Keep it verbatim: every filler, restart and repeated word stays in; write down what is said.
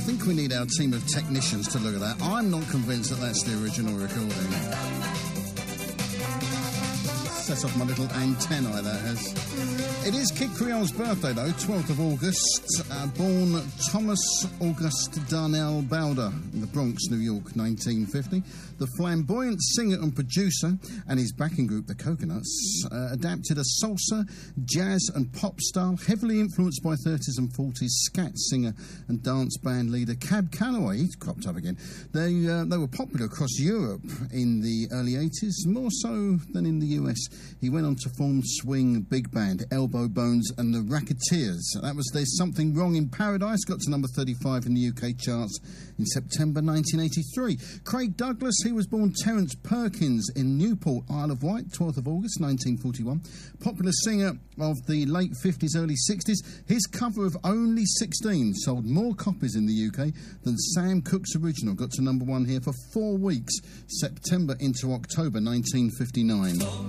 think we need our team of technicians to look at that. I'm not convinced that that's the original recording. Set off my little antennae, that has. It is Kid Creole's birthday, though, twelfth of August. Uh, born Thomas August Darnell Bowder in the Bronx, New York, nineteen fifty. The flamboyant singer and producer and his backing group, the Coconuts, uh, adapted a salsa, jazz and pop style, heavily influenced by thirties and forties scat singer and dance band leader Cab Calloway. He's cropped up again. They, uh, they were popular across Europe in the early eighties, more so than in the U S. He went on to form swing big band Elbow Bones and the Racketeers. That was There's Something Wrong in Paradise, got to number thirty-five in the U K charts in September nineteen eighty-three. Craig Douglas, he was born Terence Perkins in Newport, Isle of Wight, twelfth of August nineteen forty-one. Popular singer of the late fifties, early sixties. His cover of Only sixteen sold more copies in the U K than Sam Cooke's original. Got to number one here for four weeks, September into October nineteen fifty-nine.